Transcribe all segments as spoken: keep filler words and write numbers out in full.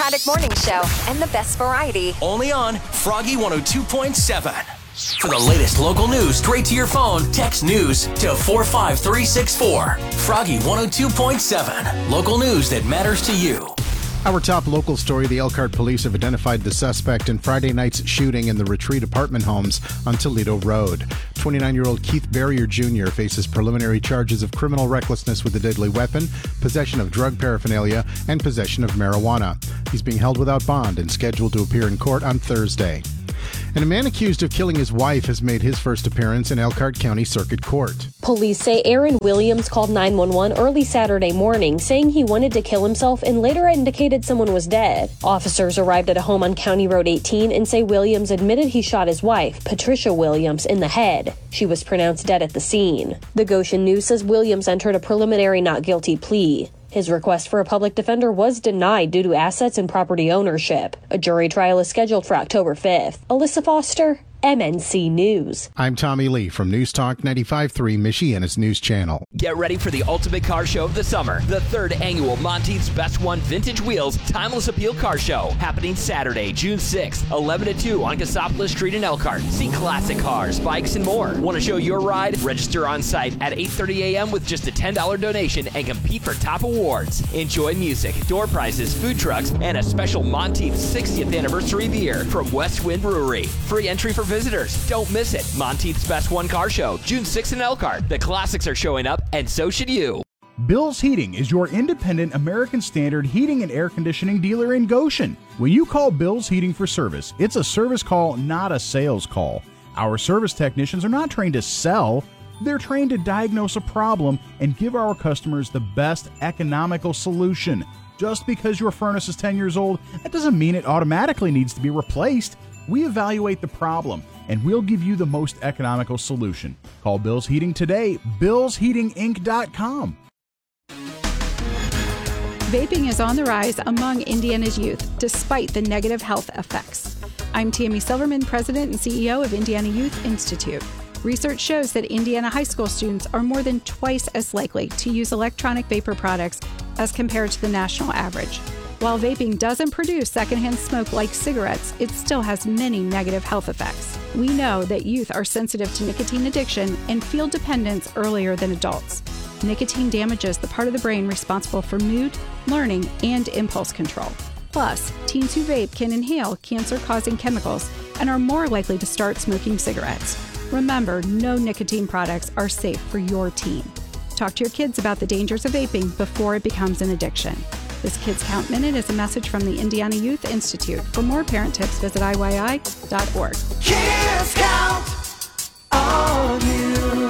Haddock Morning Show and the best variety. Only on Froggy one oh two point seven. For the latest local news straight to your phone, text news to four five three six four. Froggy one oh two point seven. Local news that matters to you. Our top local story, the Elkhart police have identified the suspect in Friday night's shooting in the Retreat apartment homes on Toledo Road. twenty-nine-year-old Keith Barrier Junior faces preliminary charges of criminal recklessness with a deadly weapon, possession of drug paraphernalia, and possession of marijuana. He's being held without bond and scheduled to appear in court on Thursday. And a man accused of killing his wife has made his first appearance in Elkhart County Circuit Court. Police say Aaron Williams called nine one one early Saturday morning, saying he wanted to kill himself and later indicated someone was dead. Officers arrived at a home on County Road eighteen and say Williams admitted he shot his wife, Patricia Williams, in the head. She was pronounced dead at the scene. The Goshen News says Williams entered a preliminary not guilty plea. His request for a public defender was denied due to assets and property ownership. A jury trial is scheduled for October fifth. Alyssa Foster, M N C News. I'm Tommy Lee from News Talk ninety-five point three, Michiana's news channel. Get ready for the ultimate car show of the summer. The third annual Monteith's Best One Vintage Wheels Timeless Appeal Car Show. Happening Saturday, June sixth, eleven to two on Cassopolis Street in Elkhart. See classic cars, bikes, and more. Want to show your ride? Register on site at eight thirty a.m. with just a ten dollars donation and compete for top awards. Enjoy music, door prizes, food trucks, and a special Monteith's sixtieth anniversary beer from West Wind Brewery. Free entry for visitors. Don't miss it. Monteith's Best One Car Show, June sixth in Elkhart. The classics are showing up, and so should you. Bill's Heating is your independent American Standard heating and air conditioning dealer in Goshen. When you call Bill's Heating for service, it's a service call, not a sales call. Our service technicians are not trained to sell. They're trained to diagnose a problem and give our customers the best economical solution. Just because your furnace is ten years old, that doesn't mean it automatically needs to be replaced. We evaluate the problem, and we'll give you the most economical solution. Call Bill's Heating today, bills heating inc dot com. Vaping is on the rise among Indiana's youth, despite the negative health effects. I'm Tammy Silverman, President and C E O of Indiana Youth Institute. Research shows that Indiana high school students are more than twice as likely to use electronic vapor products as compared to the national average. While vaping doesn't produce secondhand smoke like cigarettes, it still has many negative health effects. We know that youth are sensitive to nicotine addiction and feel dependence earlier than adults. Nicotine damages the part of the brain responsible for mood, learning, and impulse control. Plus, teens who vape can inhale cancer-causing chemicals and are more likely to start smoking cigarettes. Remember, no nicotine products are safe for your teen. Talk to your kids about the dangers of vaping before it becomes an addiction. This Kids Count Minute is a message from the Indiana Youth Institute. For more parent tips, visit I Y I dot org. Kids count on you.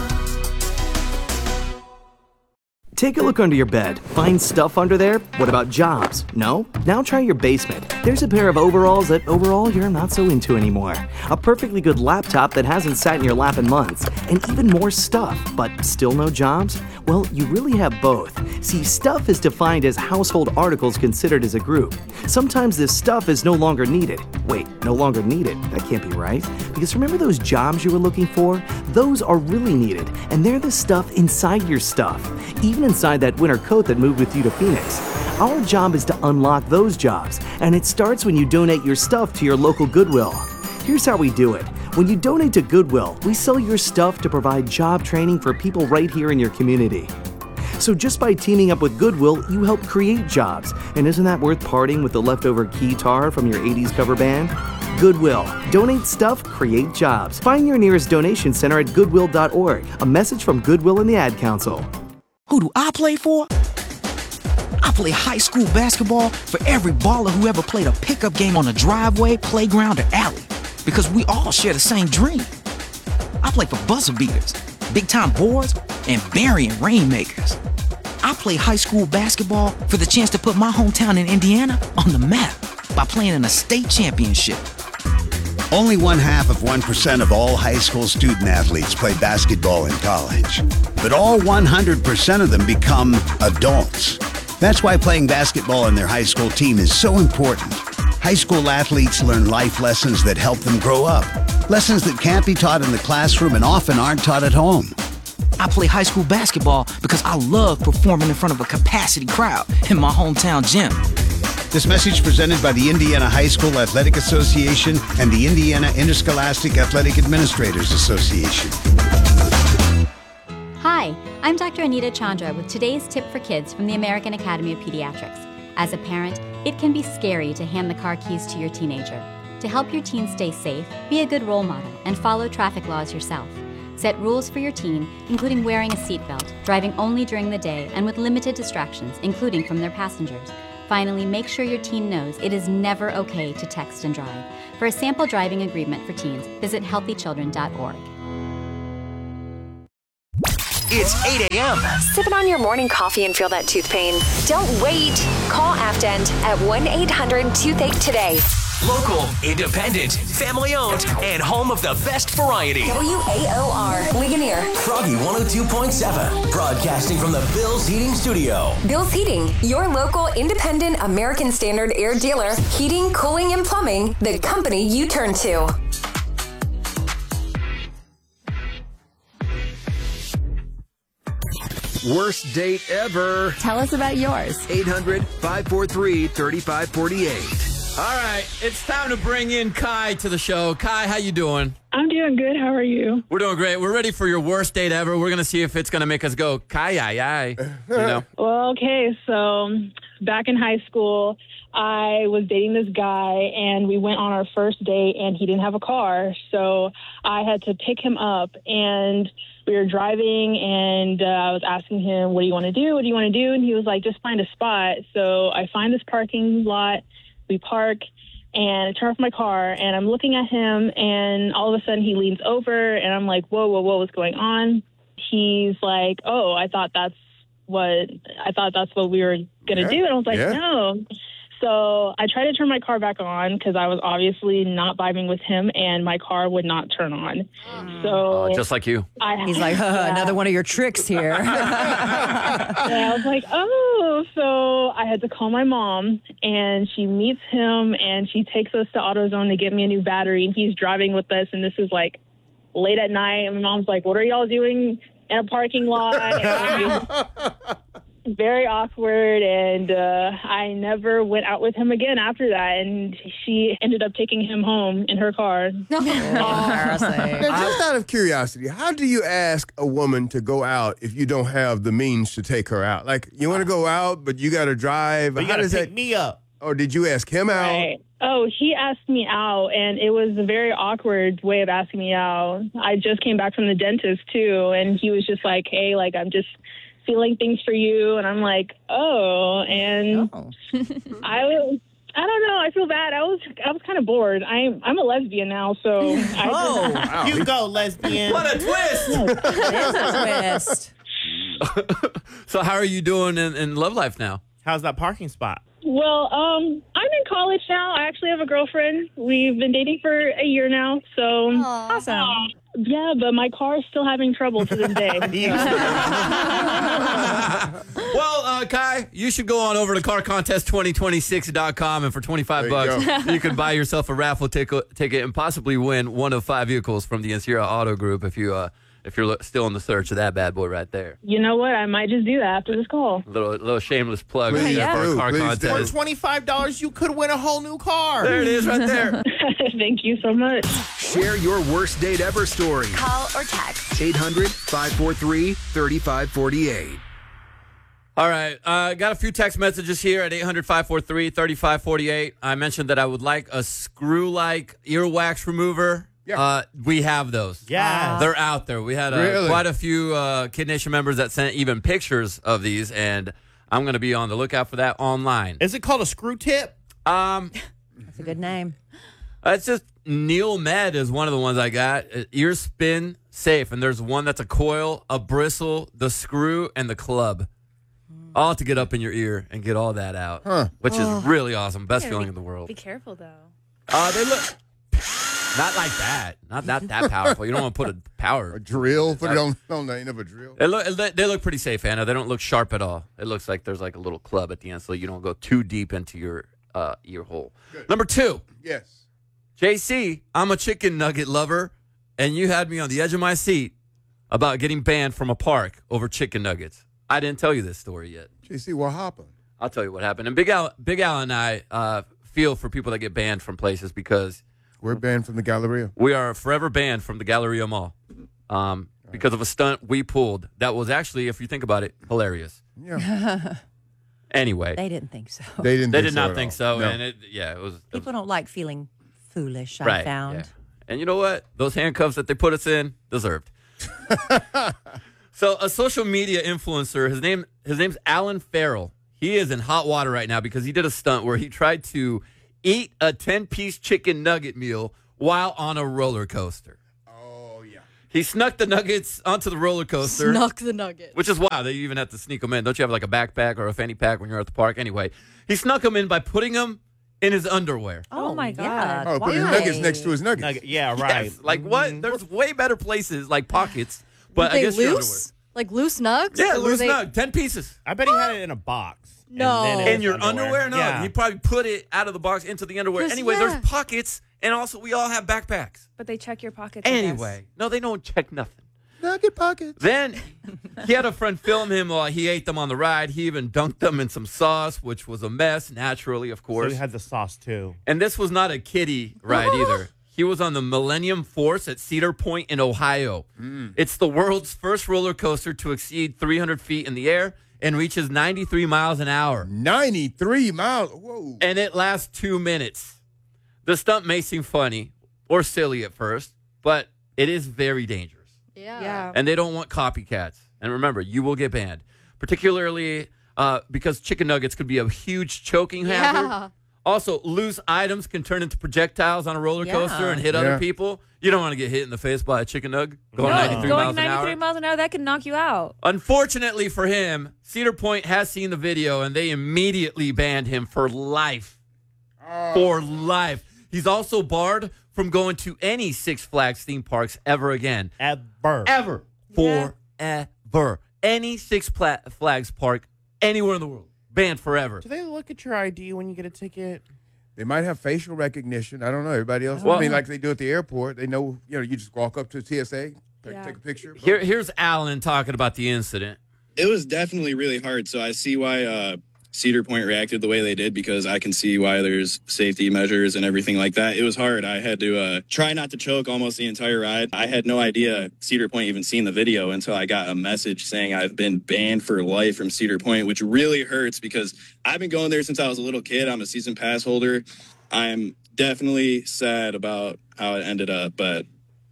Take a look under your bed. Find stuff under there? What about jobs? No? Now try your basement. There's a pair of overalls that overall you're not so into anymore. A perfectly good laptop that hasn't sat in your lap in months. And even more stuff, but still no jobs? Well, you really have both. See, stuff is defined as household articles considered as a group. Sometimes this stuff is no longer needed. Wait, no longer needed? That can't be right. Because remember those jobs you were looking for? Those are really needed, and they're the stuff inside your stuff. Even inside that winter coat that moved with you to Phoenix. Our job is to unlock those jobs, and it starts when you donate your stuff to your local Goodwill. Here's how we do it. When you donate to Goodwill, we sell your stuff to provide job training for people right here in your community. So just by teaming up with Goodwill, you help create jobs. And isn't that worth parting with the leftover keytar from your eighties cover band? Goodwill. Donate stuff, create jobs. Find your nearest donation center at goodwill dot org. A message from Goodwill and the Ad Council. Who do I play for? I play high school basketball for every baller who ever played a pickup game on a driveway, playground, or alley. Because we all share the same dream. I play for buzzer beaters, big-time boards, and burying rainmakers. I play high school basketball for the chance to put my hometown in Indiana on the map by playing in a state championship. Only one half of one percent of all high school student athletes play basketball in college. But all one hundred percent of them become adults. That's why playing basketball on their high school team is so important. High school athletes learn life lessons that help them grow up. Lessons that can't be taught in the classroom and often aren't taught at home. I play high school basketball because I love performing in front of a capacity crowd in my hometown gym. This message presented by the Indiana High School Athletic Association and the Indiana Interscholastic Athletic Administrators Association. Hi, I'm Doctor Anita Chandra with today's tip for kids from the American Academy of Pediatrics. As a parent, it can be scary to hand the car keys to your teenager. To help your teen stay safe, be a good role model and follow traffic laws yourself. Set rules for your teen, including wearing a seatbelt, driving only during the day, and with limited distractions, including from their passengers. Finally, make sure your teen knows it is never okay to text and drive. For a sample driving agreement for teens, visit healthy children dot org. It's eight a.m. Sipping on your morning coffee and feel that tooth pain? Don't wait. Call Afdent at one eight hundred toothache today. Local, independent, family-owned, and home of the best variety. W A O R, Ligonier. Froggy one oh two point seven, broadcasting from the Bill's Heating Studio. Bill's Heating, your local independent American Standard air dealer. Heating, cooling, and plumbing, the company you turn to. Worst date ever. Tell us about yours. eight hundred, five four three, three five four eight. All right, it's time to bring in Kai to the show. Kai, how you doing? I'm doing good. How are you? We're doing great. We're ready for your worst date ever. We're going to see if it's going to make us go, Kai, aye, aye. You know? Well, okay, so back in high school, I was dating this guy, and we went on our first date, and he didn't have a car, so I had to pick him up, and we were driving, and uh, I was asking him, what do you want to do? What do you want to do? And he was like, just find a spot. So I find this parking lot. We park, and I turn off my car, and I'm looking at him, and all of a sudden he leans over, and I'm like, whoa, whoa, whoa, what's going on? He's like, oh, I thought that's what I thought that's what we were going to Yeah. do. And I was like, Yeah. no. So I tried to turn my car back on because I was obviously not vibing with him, and my car would not turn on. So Oh, just like you. I, He's like, yeah. another one of your tricks here. Yeah, I was like, oh, so I had to call my mom, and she meets him, and she takes us to AutoZone to get me a new battery, and he's driving with us, and this is like late at night, and my mom's like, what are y'all doing in a parking lot? And very awkward, and uh, I never went out with him again after that, and she ended up taking him home in her car. Now, just out of curiosity, how do you ask a woman to go out if you don't have the means to take her out? Like, you want to go out, but you got to drive. But you How gotta does pick that? me up. Or did you ask him out? Right. Oh, he asked me out, and it was a very awkward way of asking me out. I just came back from the dentist, too, and he was just like, hey, like, I'm just feeling things for you. And I'm like, oh, and Oh. I was... I don't know. I feel bad. I was I was kind of bored. I'm I'm a lesbian now, so I Oh, Wow. you go, lesbian. What a twist! There's a twist. So how are you doing in, in love life now? How's that parking spot? Well, um, I'm in college now. I actually have a girlfriend. We've been dating for a year now, so Awesome. yeah. But my car is still having trouble to this day. Well, uh, Kai, you should go on over to car contest twenty twenty-six dot com, and for twenty-five There you bucks, you can buy yourself a raffle ticket, ticket and possibly win one of five vehicles from the Insira Auto Group if you uh, if you're lo- still in the search of that bad boy right there. You know what? I might just do that after this call. Little little shameless plug Please there for do, our car please do. For contest. twenty-five dollars, you could win a whole new car. There it is, right there. Thank you so much. Share your worst date ever story. Call or text. eight hundred, five four three, three five four eight. All right, uh, got a few text messages here at eight hundred, five four three, three five four eight. I mentioned that I would like a screw-like earwax remover. Yeah. Uh, we have those. Yes. They're out there. We had uh, Really? quite a few uh, Kid Nation members that sent even pictures of these, and I'm going to be on the lookout for that online. Is it called a screw tip? Um, That's a good name. It's just Neil Med is one of the ones I got. Uh, Ear spin safe, and there's one that's a coil, a bristle, the screw, and the club. All to get up in your ear and get all that out, Huh. which Oh. is really awesome. Best Yeah, feeling be- in the world. Be careful, though. Uh, they look not like that. Not that that powerful. You don't want to put a power. A drill? Put it on, on the end of a drill? They look, they look pretty safe, Anna. They don't look sharp at all. It looks like there's like a little club at the end, so you don't go too deep into your uh, ear hole. Good. Number two, Yes. J C, I'm a chicken nugget lover, and you had me on the edge of my seat about getting banned from a park over chicken nuggets. I didn't tell you this story yet. J C, what happened? I'll tell you what happened. And Big Al, Big Al and I uh, feel for people that get banned from places because we're banned from the Galleria. We are forever banned from the Galleria Mall um, because of a stunt we pulled that was actually, if you think about it, hilarious. Yeah. Anyway, They didn't think so. They didn't. they think did so not at think all. so, No. and it, yeah, it was. It was People don't like feeling foolish, I right, found. yeah. And you know what? Those handcuffs that they put us in deserved. So, a social media influencer, his name, his name's Alan Farrell. He is in hot water right now because he did a stunt where he tried to eat a ten-piece chicken nugget meal while on a roller coaster. Oh yeah. He snuck the nuggets onto the roller coaster. Snuck the nugget. Which is why they even have to sneak them in. Don't you have like a backpack or a fanny pack when you're at the park? Anyway, he snuck them in by putting them in his underwear. Oh, my God. Oh, put his nuggets next to his nuggets. Nugget- yeah, right. Yes, like what? There's way better places like pockets. But Were I they guess your loose? Like loose nugs? Yeah, Or were loose they- nug, ten pieces. I bet he had it in a box. No. And then in In his your underwear? No, Yeah. he probably put it out of the box into the underwear. 'Cause, Anyway, yeah. there's pockets, and also we all have backpacks. But they check your pockets. I guess. Anyway, no, they don't check nothing. Nugget pockets. Then he had a friend film him while he ate them on the ride. He even dunked them in some sauce, which was a mess, naturally, of So course. he had the sauce too. And this was not a kiddie ride either. He was on the Millennium Force at Cedar Point in Ohio. It's the world's first roller coaster to exceed three hundred feet in the air and reaches ninety-three miles an hour. ninety-three miles. Whoa. And it lasts two minutes. The stunt may seem funny or silly at first, but it is very dangerous. Yeah. Yeah. And they don't want copycats. And remember, you will get banned, particularly uh, because chicken nuggets could be a huge choking hazard. Yeah. Also, loose items can turn into projectiles on a roller coaster Yeah. and hit Yeah. other people. You don't want to get hit in the face by a chicken nug going No, ninety-three going miles an ninety-three hour. miles an hour, that can knock you out. Unfortunately for him, Cedar Point has seen the video and they immediately banned him for life. For life. He's also barred from going to any Six Flags theme parks ever again. Ever. Ever. Forever. Any Six Pla- Flags park anywhere in the world. Banned forever. Do they look at your I D when you get a ticket? They might have facial recognition. I don't know. Everybody else. Well- I mean, like they do at the airport. They know, you know, you just walk up to T S A, take, Yeah. take a picture. Here, here's Alan talking about the incident. It was definitely really hard. So I see why uh, Cedar Point reacted the way they did, because I can see why there's safety measures and everything like that. It was hard. I had to uh, try not to choke almost the entire ride. I had no idea Cedar Point even seen the video until I got a message saying I've been banned for life from Cedar Point, which really hurts because I've been going there since I was a little kid. I'm a season pass holder. I'm definitely sad about how it ended up, but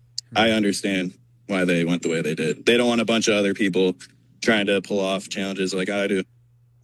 I understand why they went the way they did. They don't want a bunch of other people trying to pull off challenges like I do.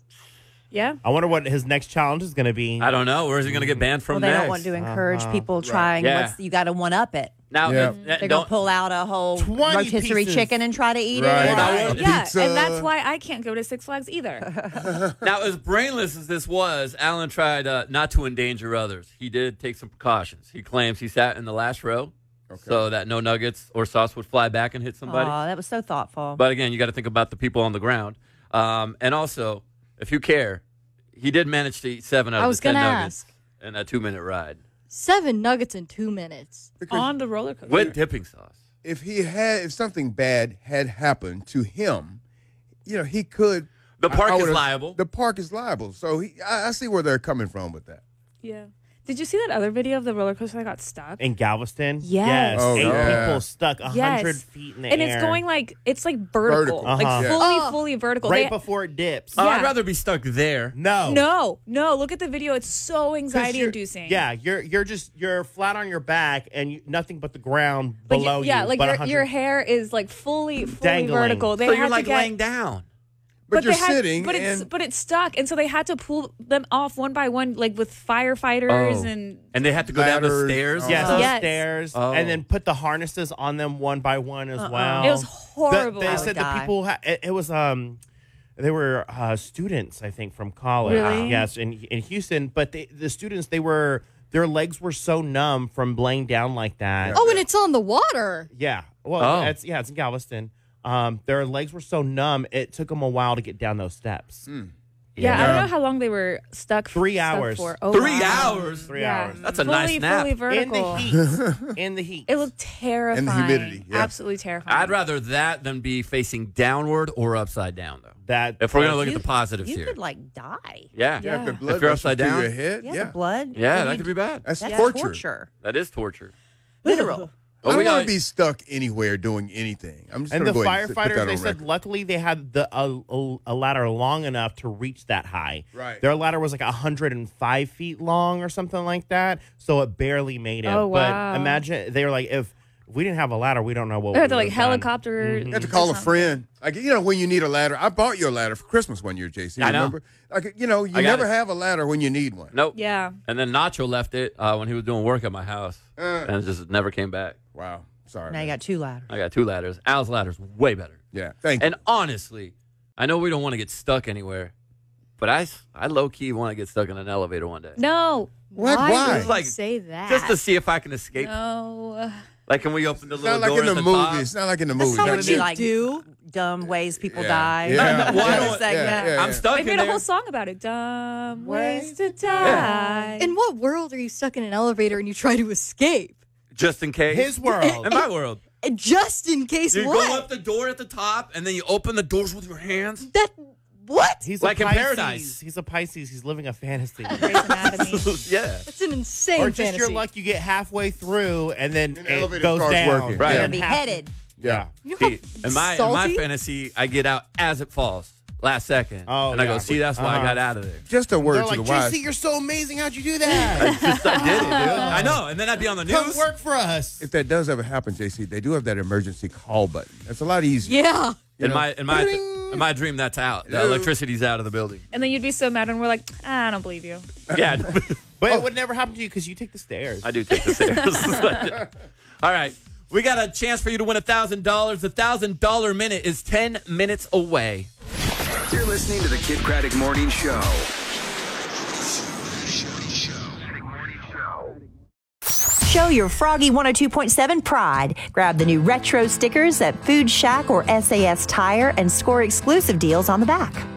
Yeah. I wonder what his next challenge is going to be. I don't know. Where is he going to get banned Well, from they next? don't want to encourage Uh-huh. people trying. Yeah. What's, you got to one up it. Now, Yeah. uh, uh, They're don't- going to pull out a whole twenty rotisserie pieces. chicken and try to eat Right. it. Right. Yeah, Pizza. and that's why I can't go to Six Flags either. Now, as brainless as this was, Alan tried uh, not to endanger others. He did take some precautions. He claims he sat in the last row so that no nuggets or sauce would fly back and hit somebody. Oh, that was so thoughtful. But again, you got to think about the people on the ground. Um, and also, if you care, he did manage to eat seven out I of was the ten gonna nuggets in a two-minute ride Seven nuggets in two minutes. On the roller coaster. with dipping sauce. If he had, if something bad had happened to him, you know, he could. The park I- I is would've- liable. The park is liable. So he, I, I see where they're coming from with that. Yeah. Did you see that other video of the roller coaster that got stuck? In Galveston? Yes. Oh, Eight yeah. people stuck a Yes. hundred feet in the and air. it's going like it's like vertical, Vertical. like Uh-huh. Yeah. fully, Oh. fully vertical. right They- before it dips. Oh, Yeah. I'd rather be stuck there. No. no, no. Look at the video. It's so 'Cause anxiety you're- inducing. Yeah, you're you're just you're flat on your back and you, nothing but the ground Like, below yeah, you. like but your, one hundred your hair is like fully, fully Dangling. vertical. They So had you're to like get, laying down. But, you're they had- sitting, but it's and but it's stuck, and so they had to pull them off one by one, like with firefighters Oh. and And they had to go down the Ladders. stairs. Oh. Yes, Yes. those stairs, Oh. and then put the harnesses on them one by one as well. It was The- horrible. they I said would the die. people. Ha- it, it was um, they were uh, students, I think, from college. Really? Yes, in in Houston. But they, the students, they were their legs were so numb from laying down like that. Oh, and it's on the water. Yeah. Well, Oh. it's yeah, it's in Galveston. Um, their legs were so numb, it took them a while to get down those steps. Yeah, I don't know how long they were stuck. Three stuck hours. For. Oh, Three wow. hours? Three Yeah. hours. That's a fully, nice nap. Fully vertical. In the heat. In the heat. It looked terrifying. And the humidity, yeah. Absolutely terrifying. I'd rather that than be facing downward or upside down, though. That if we're gonna you- look at the positives You here. could like die. Yeah. Yeah, if the If blood you're rushes upside through down, your head, Yeah, yeah. the blood. yeah, I that mean, could be bad. That's, That's torture. torture. That is torture. Literal. Oh, I we don't want got- to be stuck anywhere doing anything. I'm just And gonna the go ahead and put firefighters, that they on said, record. luckily they had the a, a, a ladder long enough to reach that high. Right. Their ladder was like one hundred five feet long or something like that, so it barely made it. Oh, wow. But imagine, they were like, if we didn't have a ladder, we don't know what They we had to would like have done. helicopter. You have to call a friend. Like, you know, when you need a ladder. I bought you a ladder for Christmas one year, J C. I know. Remember? Like, you know, you I got never it. have a ladder when you need one. Nope. Yeah. And then Nacho left it uh, when he was doing work at my house, Uh. and it just never came back. Wow. Sorry. Now you got two ladders. I got two ladders. Al's ladder's way better. Yeah. Thank And honestly, I know we don't want to get stuck anywhere, but I, I low key want to get stuck in an elevator one day. No. What? Why, Why? would you Like, say that? Just to see if I can escape. No. Like, can we open the It's little not like door in the at the movies. top? It's not like in the That's movies. how Not much in you the- like do dumb ways people Yeah. die. Yeah. Well, I That don't- segment. yeah, yeah, I'm yeah. stuck They in made a there. whole song about it. Dumb ways to Yeah. die. In what world are you stuck in an elevator and you try to escape? Just in case. His world. In my world. And just in case You what? go up the door at the top, and then you open the doors with your hands. That what? He's Like a in Pisces. Paradise. He's a Pisces. He's living a fantasy. Grey's Anatomy. Yeah. That's an insane or just fantasy. your luck, you get halfway through and then And it the elevator goes starts down. working. Right. You're Yeah. gonna be headed. Yeah. You know how See, in my in my salty? fantasy, I get out as it falls, last second, Oh, and I yeah. go, see, that's why I Uh-huh. got out of there. Just a word They're to like, the wise. J C, you're so amazing. How'd you do that? Just I did it, dude. I know, and then I'd be on the Come news. work for us. If that does ever happen, J C, they do have that emergency call button. That's a lot easier. Yeah. You In know? my in my in my dream, that's out. The Hello. electricity's out of the building. And then you'd be so mad, and we're like, ah, I don't believe you. Yeah, But Oh. it would never happen to you because you take the stairs. I do take the stairs. All right, we got a chance for you to win a thousand dollars. The thousand dollar minute is ten minutes away. You're listening to the Kid Craddock Morning Show. Show your Froggy one oh two point seven pride. Grab the new retro stickers at Food Shack or S A S Tire and score exclusive deals on the back.